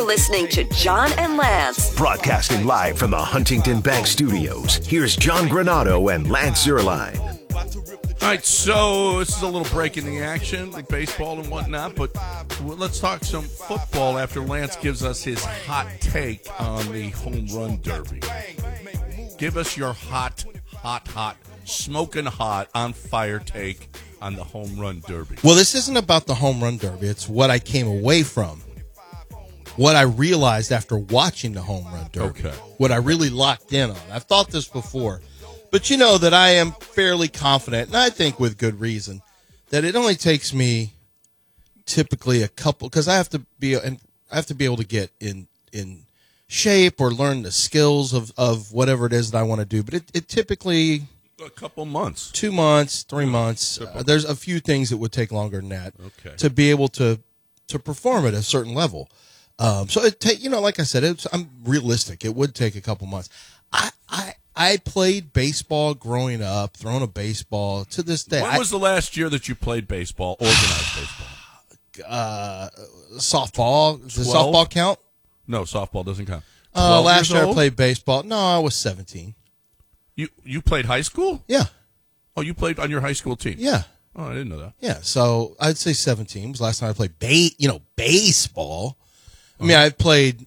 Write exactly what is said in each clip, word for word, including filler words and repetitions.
listening to John and Lance. Broadcasting live from the Huntington Bank Studios, here's John Granado and Lance Zierlein. All right, so this is a little break in the action, like baseball and whatnot, but let's talk some football after Lance gives us his hot take on the home run derby. Give us your hot, hot, hot, smoking hot, on fire take on the home run derby. Well, this isn't about the home run derby. It's what I came away from. What I realized after watching the home run derby. Okay. What I really locked in on. I've thought this before. But you know that I am fairly confident, and I think with good reason, that it only takes me typically a couple, because I have to be and I have to be able to get in in shape or learn the skills of, of whatever it is that I want to do. But it, it typically a couple months, two months, three months. Uh, there's a few things that would take longer than that okay. to be able to to perform at a certain level. Um, so it take you know, like I said, it's, I'm realistic. It would take a couple months. I I. I played baseball growing up, throwing a baseball to this day. When was I, the last year that you played baseball, organized baseball? Uh, softball. Does twelve? Softball count? No, softball doesn't count. Uh, last year old? I played baseball. No, I was seventeen. You you played high school? Yeah. Oh, you played on your high school team? Yeah. Oh, I didn't know that. Yeah, so I'd say seventeen was last time I played ba- you know, baseball. I mean, I played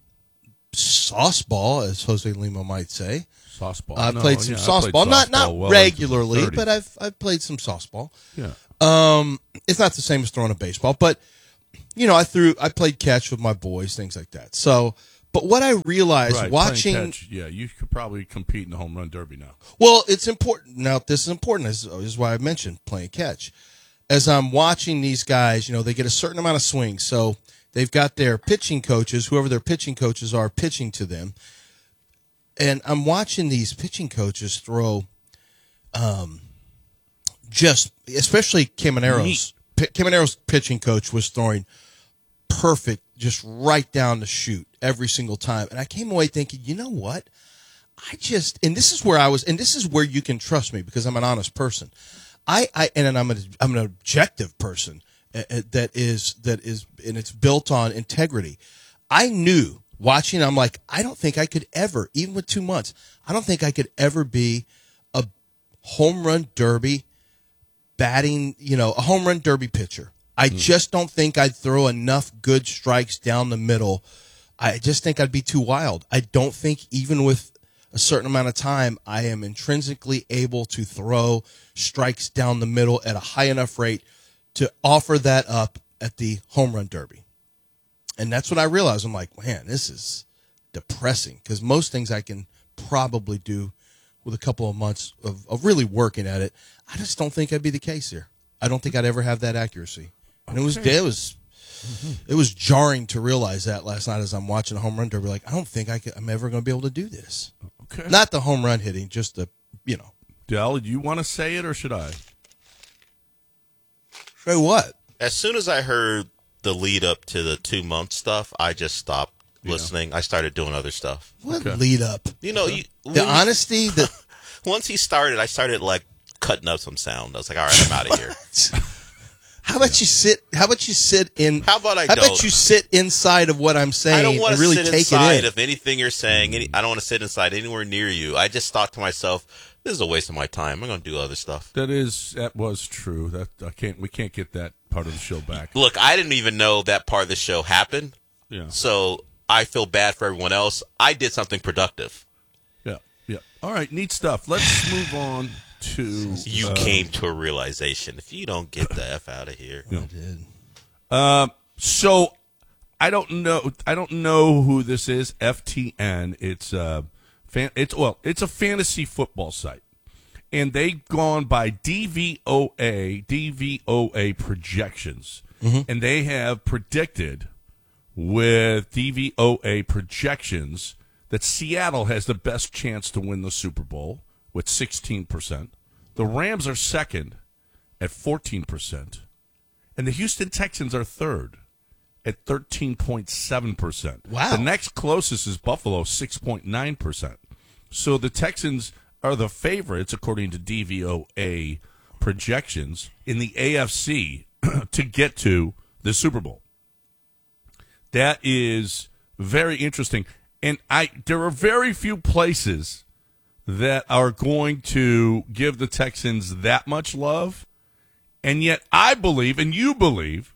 softball, as Jose Lima might say. Softball. I've no, played some yeah, softball, played softball, not not well regularly, but I've I've played some softball. Yeah. Um, it's not the same as throwing a baseball, but you know, I threw, I played catch with my boys, things like that. So, but what I realized right, watching, catch, yeah, you could probably compete in the home run derby now. well, it's important. Now, this is important. This is, this is why I mentioned playing catch. As I'm watching these guys, you know, they get a certain amount of swings, so they've got their pitching coaches, whoever their pitching coaches are, pitching to them. And I'm watching these pitching coaches throw, um, just especially Camanero's. P- Camanero's pitching coach was throwing perfect, just right down the chute every single time. And I came away thinking, you know what? I just, and this is where I was, and this is where you can trust me because I'm an honest person. I, I and I'm an I'm an objective person uh, uh, that is that is, and it's built on integrity. I knew. Watching, I'm like, I don't think I could ever, even with two months, I don't think I could ever be a home run derby batting, you know, a home run derby pitcher. I mm. just don't think I'd throw enough good strikes down the middle. I just think I'd be too wild. I don't think even with a certain amount of time, I am intrinsically able to throw strikes down the middle at a high enough rate to offer that up at the home run derby. And that's what I realized. I'm like, man, this is depressing because most things I can probably do with a couple of months of, of really working at it. I just don't think I'd be the case here. I don't think I'd ever have that accuracy. And it was it was mm-hmm. it was jarring to realize that last night as I'm watching a home run derby. Like, I don't think I could, I'm ever going to be able to do this. Okay. Not the home run hitting, just the, you know. Del, do you want to say it or should I? Say what? As soon as I heard the lead up to the two month stuff, I just stopped yeah. listening. I started doing other stuff. What okay. lead up? You know, you, the honesty that once he started, I started like cutting up some sound. I was like, all right, I'm out of here. How about you sit? How about you sit in? How about I? How don't? about you sit inside of what I'm saying? I don't want and to really sit take inside it in. of anything you're saying. Any, I don't want to sit inside anywhere near you. I just thought to myself, this is a waste of my time. I'm going to do other stuff. That is, that was true. That I can't. We can't get that part of the show back. Look, I didn't even know that part of the show happened. Yeah. So I feel bad for everyone else. I did something productive. Yeah. Yeah. All right. Neat stuff. Let's move on to. You uh, came to a realization. If you don't get the F out of here. I did. Uh, so I don't know. I don't know who this is. F T N. It's uh, fan, it's well, it's a fantasy football site, and they've gone by D V O A D V O A projections, mm-hmm. and they have predicted with D V O A projections that Seattle has the best chance to win the Super Bowl with sixteen percent. The Rams are second at fourteen percent. And the Houston Texans are third at thirteen point seven percent. Wow. The next closest is Buffalo, six point nine percent. So the Texans are the favorites, according to D V O A projections, in the A F C to get to the Super Bowl. That is very interesting. And I there are very few places that are going to give the Texans that much love. And yet I believe, and you believe,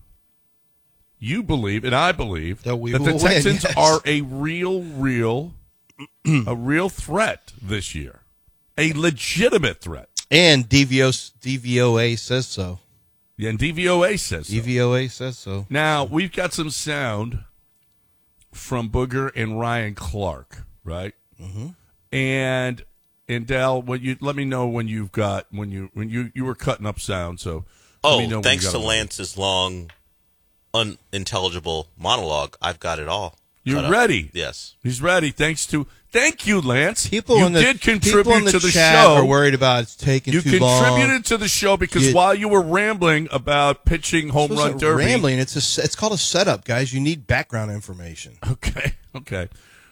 you believe, and I believe that, we that the will Texans win, yes. are a real, real, a real threat this year. A legitimate threat. And D V O, D V O A says so. Yeah, and D V O A says so. D V O A says so. Now, we've got some sound from Booger and Ryan Clark, right? Mm-hmm. And and Dal, when you let me know when you've got when you when you you were cutting up sound. So oh, let me know thanks when you to got it. Lance's long, unintelligible monologue, I've got it all. You're cut ready. Up. Yes, he's ready. Thanks to thank you, Lance. People you in the, did contribute people in the to the chat show. are worried about it's taking you too long. contributed to the show because You- while you were rambling about pitching home This run isn't derby, rambling. It's a, it's called a setup, guys. You need background information. okay, okay.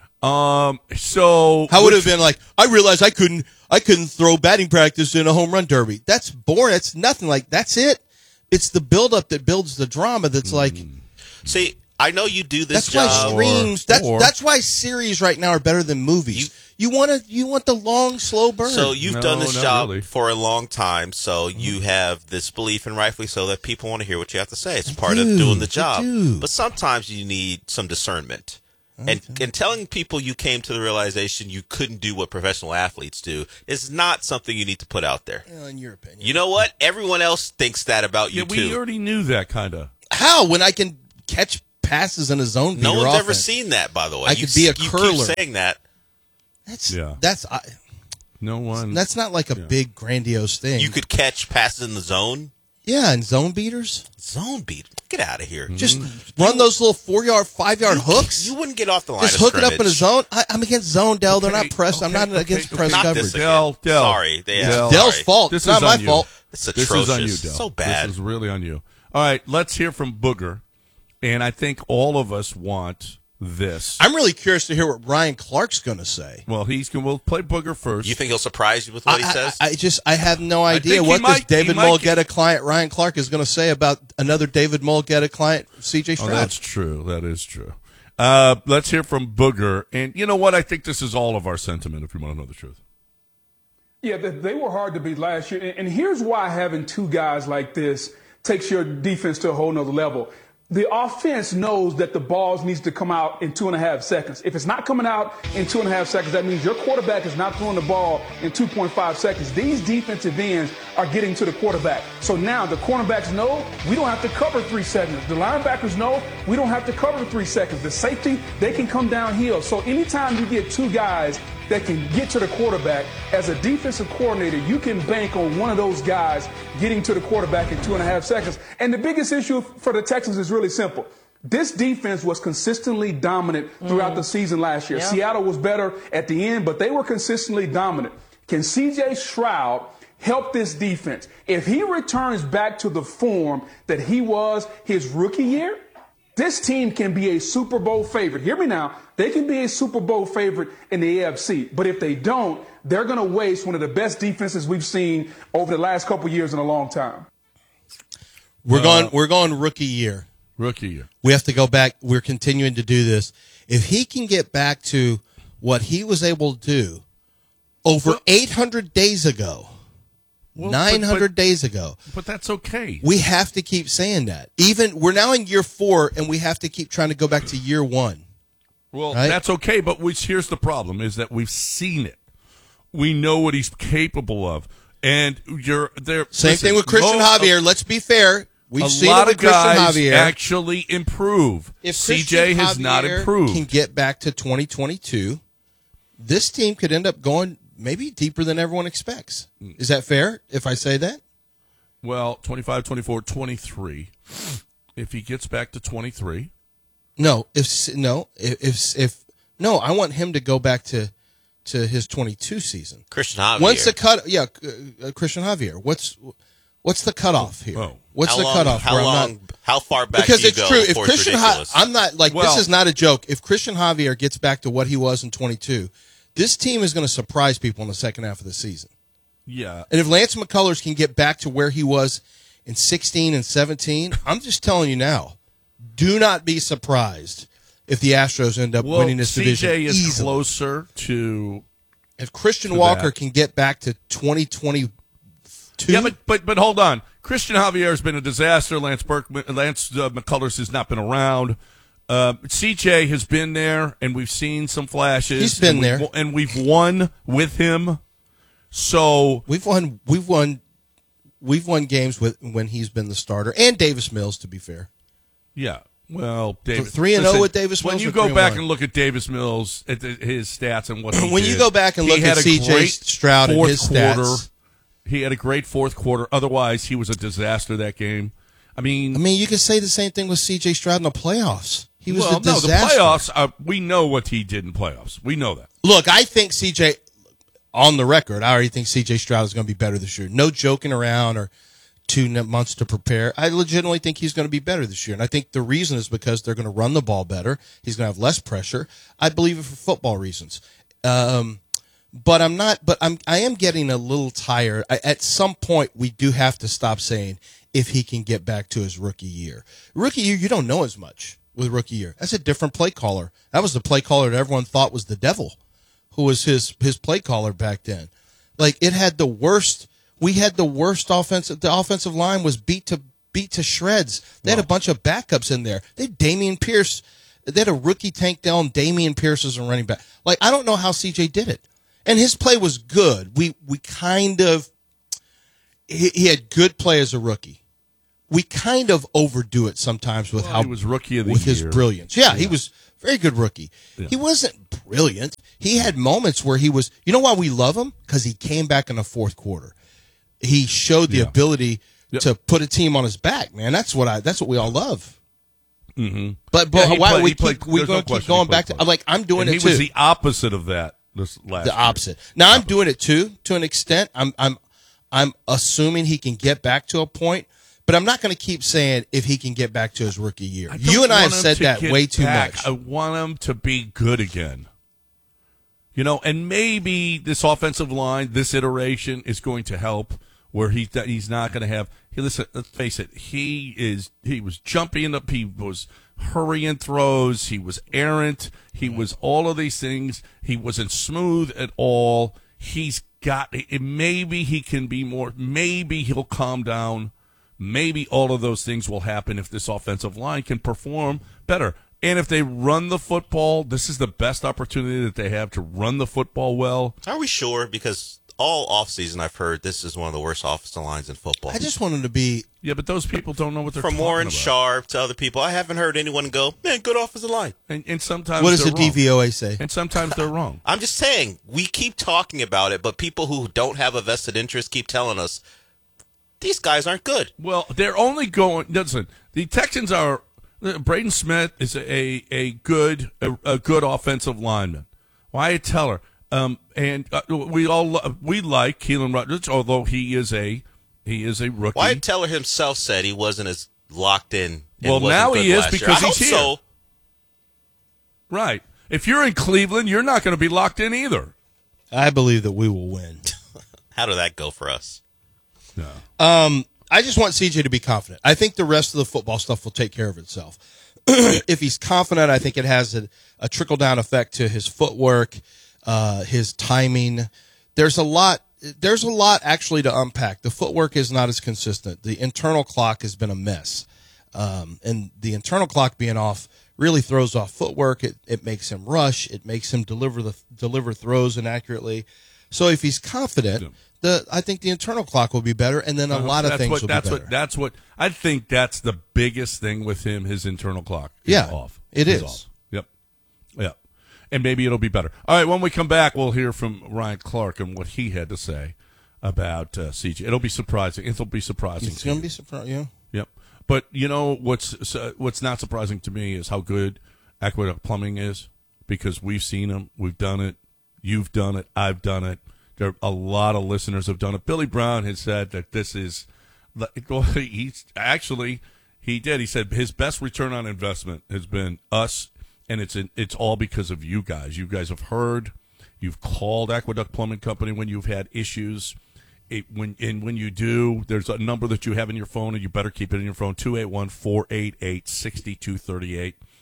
Um, so How would it which- have been like? I realized I couldn't. I couldn't throw batting practice in a home run derby. That's boring. It's nothing. Like that's it. It's the buildup that builds the drama. That's like see, I know you do this that's why job. streams. That's or- that's why series right now are better than movies. You, want to you want the long slow burn. So you've No, done this not job really. for a long time, so you have this belief, and rightfully so, that people want to hear what you have to say. It's part of do. doing the I job. do. But sometimes you need some discernment. And and telling people you came to the realization you couldn't do what professional athletes do is not something you need to put out there. Well, in your opinion, You know what? Everyone else thinks that about you yeah, we too. already knew that kind of. how when I can catch passes in a zone beater No one's ever offense. seen that, by the way. I you, could be a you curler. keep saying that. That's Yeah. that's I, No one. that's not like a big grandiose thing. You could catch passes in the zone. yeah, and zone beaters. Zone beat. Get out of here. Just run those little four yard, five yard Mm-hmm. You- hooks. You wouldn't get off the line Just of hook it up in a scrimmage. zone. I, I'm against zone, Dell. They're Okay, not pressed. I'm okay, not against okay, press okay. Not coverage. this again. Del, Del. Sorry. They Del. Dell's sorry. fault. This It's not is my on you. fault. It's This is on you, atrocious. Del. So bad. This is really on you. All right, let's hear from Booger, and I think all of us want this. I'm really curious to hear what Ryan Clark's going to say. well, he's going. We'll play Booger first. You think he'll surprise you with what I, he says? I, I just I have no idea think he what might- this David he might Mulgeta client Ryan Clark is going to say about another David Mulgeta client C J Oh, Stroud. that's true. That is true. Uh, let's hear from Booger, and you know what? I think this is all of our sentiment. If you want to know the truth. Yeah, they, they were hard to beat last year. And, and here's why having two guys like this takes your defense to a whole nother level. The offense knows that the balls needs to come out in two and a half seconds. If it's not coming out in two and a half seconds, that means your quarterback is not throwing the ball in two point five seconds. These defensive ends are getting to the quarterback. So now the cornerbacks know we don't have to cover three seconds. The linebackers know we don't have to cover three seconds. The safety, they can come downhill. So anytime you get two guys that can get to the quarterback, as a defensive coordinator, you can bank on one of those guys getting to the quarterback in two and a half seconds. And the biggest issue for the Texans is really simple. This defense was consistently dominant throughout mm. the season last year. Yeah. Seattle was better at the end, but they were consistently dominant. Can C J Stroud help this defense? If he returns back to the form that he was his rookie year, this team can be a Super Bowl favorite. Hear me now. They can be a Super Bowl favorite in the A F C. But if they don't, they're going to waste one of the best defenses we've seen over the last couple years in a long time. We're Uh, going. We're going rookie year. Rookie year. We have to go back. We're continuing to do this. If he can get back to what he was able to do over Well- eight hundred days ago, Well, nine hundred but- days ago, But that's okay. we have to keep saying that. Even we're now in year four, and we have to keep trying to go back to year one. Well, Right? that's okay, but we, here's the problem: is that we've seen it. We know what he's capable of, and you're there. Same listen, thing with Christian most- Javier. Let's be fair. We've A seen lot it with of guys Christian Javier. actually improve. If C J Christian has not Javier improved. Can get back to twenty twenty-two. This team could end up going maybe deeper than everyone expects. Is that fair if I say that? Well, twenty-five, twenty-four, twenty-three. If he gets back to twenty-three, No, if no, if if, if no, I want him to go back to to his twenty-two season. Christian Javier. Once the cut, yeah, uh, Christian Javier. What's what's the cutoff here? Oh. What's how the long, cutoff? How where I'm long? not, how far back because do you it's go true. If before it's Christian, ja- ridiculous? I'm not like Well- this is not a joke. If Christian Javier gets back to what he was in twenty-two, this team is going to surprise people in the second half of the season. yeah. And if Lance McCullers can get back to where he was in sixteen and seventeen, I'm just telling you now, do not be surprised if the Astros end up well, winning this C division J is easily. closer to. If Christian to Walker that. can get back to twenty twenty-two, Yeah, but but but hold on. Christian Javier has been a disaster. Lance Berkman, Lance uh, McCullers has not been around. Uh, C J has been there, and we've seen some flashes. He's been and we've- there. and we've won with him. So we've won. We've won. We've won games with when he's been the starter, and Davis Mills. To be fair, yeah. Well, Davis, three and listen, oh with Davis When Mills you or go three and back one? and look at Davis Mills, at the, his stats and what he When you did, go back and he look had at a C J great Stroud and fourth his quarter. stats. He had a great fourth quarter. Otherwise, he was a disaster that game. I mean, I mean, you can say the same thing with C J Stroud in the playoffs. He was well, a disaster. no, the playoffs. Uh, we know what he did in playoffs. We know that. Look, I think C J, on the record, I already think C J Stroud is going to be better this year. No joking around or two months to prepare. I legitimately think he's going to be better this year. And I think the reason is because they're going to run the ball better. He's going to have less pressure. I believe it for football reasons. Um, but I'm not, but I'm, I am getting a little tired. I, at some point, we do have to stop saying if he can get back to his rookie year. Rookie year, you don't know as much with rookie year. That's a different play caller. That was the play caller that everyone thought was the devil, who was his, his play caller back then. Like, it had the worst, we had the worst offensive, the offensive line was beat to, beat to shreds. They had a bunch of backups in there. They had Damian Pierce. They had a rookie tank down, Damian Pierce as a running back. Like, I don't know how C J did it. And his play was good. We, we kind of, he, he had good play as a rookie. We kind of overdo it sometimes with Well, how he was rookie of the with his year. brilliance. Yeah, he was very good rookie. Yeah. He wasn't brilliant. He had moments where he was. You know why we love him? Because he came back in the fourth quarter. He showed the Yeah. ability Yep. to put a team on his back. Man, that's what I. That's what we all love. Mm-hmm. But but Yeah, he why played- we he played- keep we there's gonna no keep question he going played back to well. like I'm doing And it he too. was the opposite of that this last the year. opposite. Now I'm doing it too, to an extent. I'm I'm I'm assuming he can get back to a point, but I'm not going to keep saying if he can get back to his rookie year. I You don't and I have want him said to that get way too back. much. I want him to be good again. You know, and maybe this offensive line, this iteration is going to help where he he's not going to have. He listen. Let's face it. He is. He was jumping up. He was hurrying throws. He was errant. He was all of these things. He wasn't smooth at all. He's got. Maybe he can be more. Maybe he'll calm down. Maybe all of those things will happen if this offensive line can perform better. And if they run the football, this is the best opportunity that they have to run the football well. Are we sure? Because all offseason I've heard this is one of the worst offensive lines in football. I just want him to be. Yeah, but those people don't know what they're From talking Warren about. Sharp to other people, I haven't heard anyone go, man, good offensive line. And, and sometimes What does they're the D V wrong. O A say? And sometimes they're wrong. I'm just saying, we keep talking about it, but people who don't have a vested interest keep telling us, these guys aren't good. Well, they're only going. Listen, the Texans are. Braden Smith is a a good a, a good offensive lineman. Wyatt Teller, um, and uh, we all lo- we like Keelan Rutledge, although he is a he is a rookie. Wyatt Teller himself said he wasn't as locked in. and Well, wasn't now good he is last year. because I he's hope here. So. Right. If you're in Cleveland, you're not going to be locked in either. I believe that we will win. How did that go for us? No. Um, I just want C J to be confident. I think the rest of the football stuff will take care of itself. If he's confident, I think it has a, a trickle down effect to his footwork, uh, his timing. There's a lot. There's a lot actually to unpack. The footwork is not as consistent. The internal clock has been a mess, um, and the internal clock being off really throws off footwork. It it makes him rush. It makes him deliver the deliver throws inaccurately. So if he's confident, Yeah. the I think the internal clock will be better, and then a lot of that's things what, will that's be better. what that's what I think that's the biggest thing with him. His internal clock is Yeah, off. it It's is. off. Yep, yep. And maybe it'll be better. All right, when we come back, we'll hear from Ryan Clark and what he had to say about uh, C J. It'll be surprising. It'll be surprising. It's to going you. to be surprising. Yeah. Yep. But you know what's uh, what's not surprising to me is how good Aqueduct Plumbing is, because we've seen them, we've done it, you've done it, I've done it. There are a lot of listeners have done it. Billy Brown has said that this is, well, he's actually he did. He said his best return on investment has been us, and it's in, it's all because of you guys. You guys have heard, you've called Aqueduct Plumbing Company when you've had issues. It, when and when you do, there's a number that you have in your phone, and you better keep it in your phone: two eight one, four eight eight, six two three eight.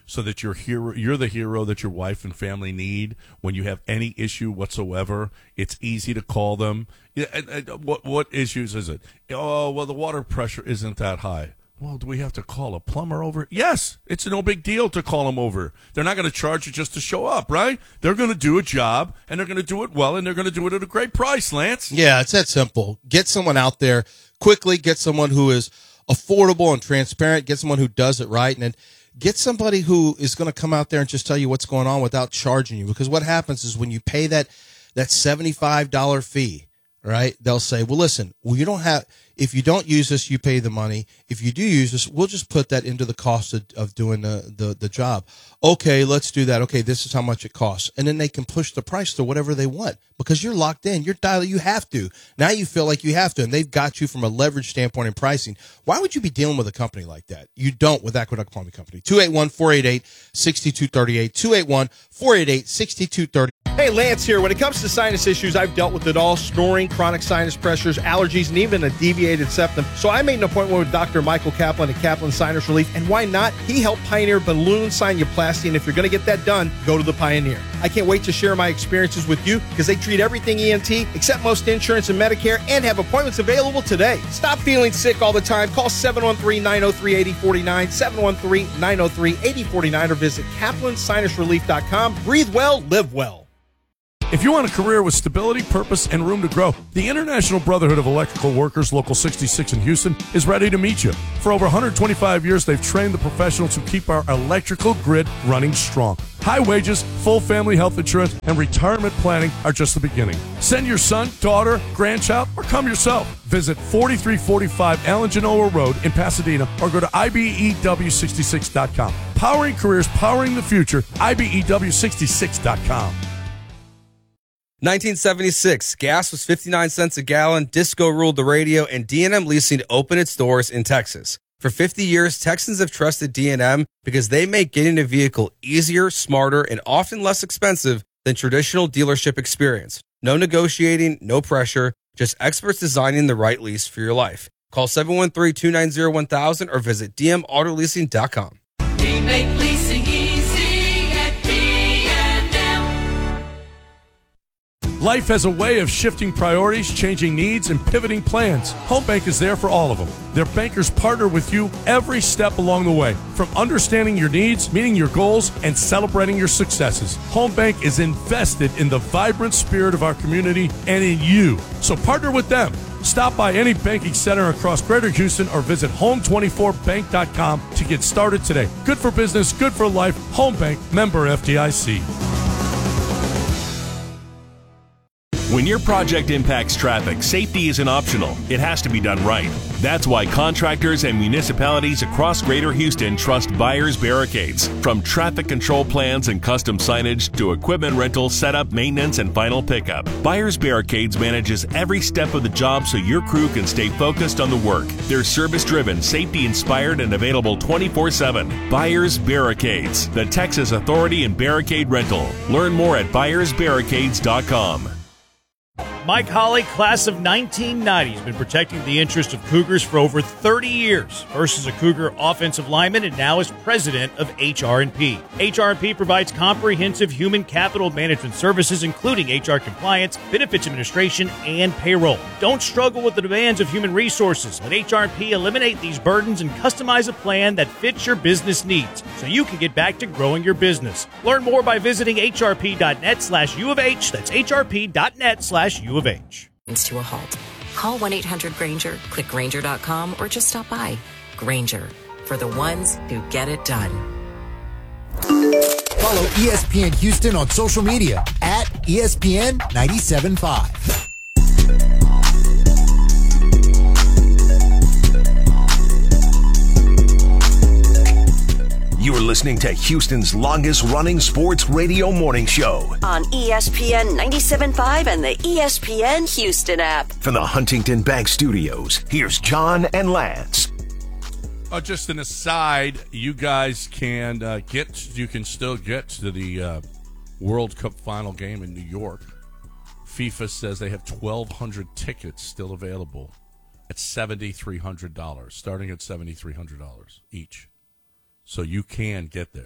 so that you're hero, you're the hero that your wife and family need when you have any issue whatsoever. It's easy to call them. Yeah, and, and what what issues is it? Oh, well, the water pressure isn't that high. Well, do we have to call a plumber over? Yes, it's no big deal to call them over. They're not going to charge you just to show up, right? They're going to do a job, and they're going to do it well, and they're going to do it at a great price, Lance. Yeah, it's that simple. Get someone out there quickly. Get someone who is affordable and transparent. Get someone who does it right, and then get somebody who is going to come out there and just tell you what's going on without charging you. Because what happens is when you pay that that seventy-five dollars fee, right, they'll say, well, listen, well, you don't have – if you don't use this, you pay the money. If you do use this, we'll just put that into the cost of, of doing the, the, the job. Okay, let's do that. Okay, this is how much it costs. And then they can push the price to whatever they want because you're locked in. You're dialed. You have to. Now you feel like you have to, and they've got you from a leverage standpoint in pricing. Why would you be dealing with a company like that? You don't with Aqueduct Plumbing Company. two eight one, four eight eight, six two three eight. two eight one, four eight eight, six two three eight. Hey, Lance here. When it comes to sinus issues, I've dealt with it all. Snoring, chronic sinus pressures, allergies, and even a deviated septum. So I made an appointment with Doctor Michael Kaplan at Kaplan Sinus Relief. And why not? He helped pioneer balloon sinuplasty. And if you're going to get that done, go to the Pioneer. I can't wait to share my experiences with you because they treat everything E N T, accept most insurance and Medicare, and have appointments available today. Stop feeling sick all the time. Call seven one three, nine oh three, eight oh four nine, seven one three, nine oh three, eight oh four nine, or visit kaplan sinus relief dot com. Breathe well, live well. If you want a career with stability, purpose, and room to grow, the International Brotherhood of Electrical Workers, Local sixty-six in Houston, is ready to meet you. For over one hundred twenty-five years, they've trained the professionals who keep our electrical grid running strong. High wages, full family health insurance, and retirement planning are just the beginning. Send your son, daughter, grandchild, or come yourself. Visit forty-three forty-five Alan Genoa Road in Pasadena or go to I B E W sixty-six dot com. Powering careers, powering the future, I B E W sixty-six dot com. nineteen seventy-six, gas was fifty-nine cents a gallon, disco ruled the radio, and D and M Leasing opened its doors in Texas. For fifty years, Texans have trusted D and M because they make getting a vehicle easier, smarter, and often less expensive than traditional dealership experience. No negotiating, no pressure, just experts designing the right lease for your life. Call seven one three, two nine zero, one thousand or visit d m auto leasing dot com. We make leasing easy at D and M. Life has a way of shifting priorities, changing needs, and pivoting plans. Home Bank is there for all of them. Their bankers partner with you every step along the way, from understanding your needs, meeting your goals, and celebrating your successes. Home Bank is invested in the vibrant spirit of our community and in you. So partner with them. Stop by any banking center across Greater Houston or visit home twenty-four bank dot com to get started today. Good for business, good for life. Home Bank, member F D I C. When your project impacts traffic, safety isn't optional. It has to be done right. That's why contractors and municipalities across Greater Houston trust Byers Barricades. From traffic control plans and custom signage to equipment rental, setup, maintenance, and final pickup, Byers Barricades manages every step of the job so your crew can stay focused on the work. They're service-driven, safety-inspired, and available twenty-four seven. Byers Barricades, the Texas authority in barricade rental. Learn more at byers barricades dot com. Mike Holly, class of nineteen ninety, has been protecting the interest of Cougars for over thirty years. First as a Cougar offensive lineman and now as president of H R and P. H R and P provides comprehensive human capital management services, including H R compliance, benefits administration, and payroll. Don't struggle with the demands of human resources. Let H R and P eliminate these burdens and customize a plan that fits your business needs so you can get back to growing your business. Learn more by visiting H R P dot net slash U of H. That's H R P dot net slash U of H. To a halt. Call one eight hundred Granger, click Granger dot com, or just stop by. Granger, for the ones who get it done. Follow E S P N Houston on social media at E S P N ninety-seven point five. You are listening to Houston's longest-running sports radio morning show on E S P N ninety-seven point five and the E S P N Houston app. From the Huntington Bank Studios, here's John and Lance. Uh, just an aside, you guys can uh, get, you can still get to the uh, World Cup final game in New York. FIFA says they have twelve hundred tickets still available at seven thousand three hundred dollars, starting at seven thousand three hundred dollars each. So you can get there.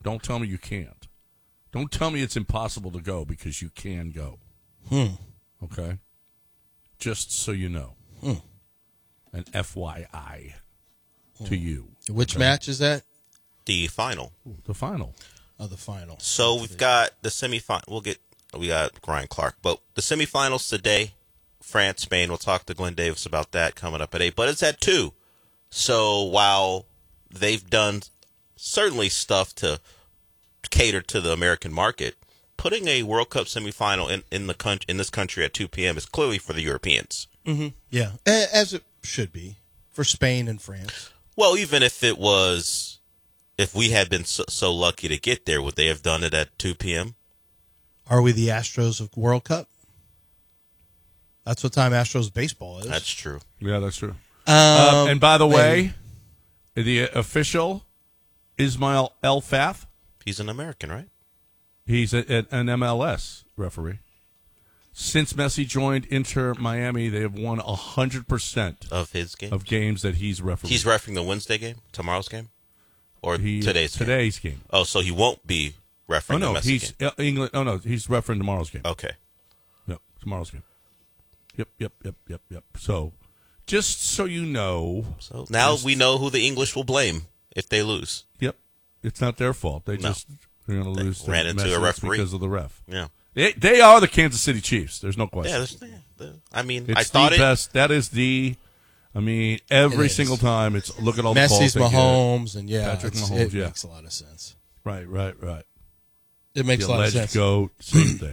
Don't tell me you can't. Don't tell me it's impossible to go because you can go. Hmm. Okay? Just so you know. Hmm. An F Y I to you. Which okay? match is that? The final. Ooh, the final. Oh, the final. So we've got the semifinal. We'll get, we got Ryan Clark. But the semifinals today, France, Spain. We'll talk to Glenn Davis about that coming up at eight. But it's at two. So while they've done certainly stuff to cater to the American market, putting a World Cup semifinal in, in, the con- in this country at two p.m. is clearly for the Europeans. Mm-hmm. Yeah, as it should be for Spain and France. Well, even if it was, if we had been so, so lucky to get there, would they have done it at two p.m.? Are we the Astros of World Cup? That's what time Astros baseball is. That's true. Yeah, that's true. Um, uh, and by the maybe. way, the official, Ismail El Fath. He's an American, right? He's a, a, an M L S referee. Since Messi joined Inter Miami, they have won one hundred percent of his games of games that he's refereed. He's refereeing the Wednesday game, tomorrow's game, or he, today's game? today's game. Oh, so he won't be refereeing oh, no, the Messi he's, game. Uh, England. Oh no, he's refereeing tomorrow's game. Okay. Yep, tomorrow's game. Yep, yep, yep, yep, yep. So, just so you know, so now just, we know who the English will blame if they lose. Yep, it's not their fault. They No. just they're going to lose. They ran into Messi a referee because of the ref. Yeah. They, they are the Kansas City Chiefs. There's no question. Yeah, there's, the, I mean, it's I thought the it. best. That is the. I mean, every single time it's look at all the Messi's calls. Mahomes, and yeah, Patrick it's- Mahomes. it yeah, makes a lot of sense. Right, right, right. It makes the a lot of alleged sense. goat, same thing.